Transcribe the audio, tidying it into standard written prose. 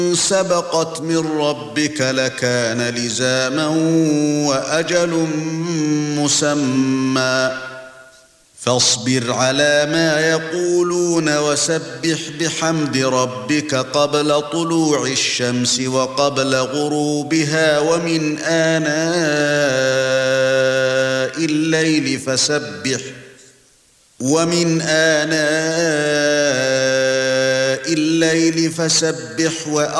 سبقت من ربك لكان لزاما وأجل مسمى فاصبر على ما يقولون وسبح بحمد ربك قبل طلوع الشمس وقبل غروبها ومن آناء الليل فسبح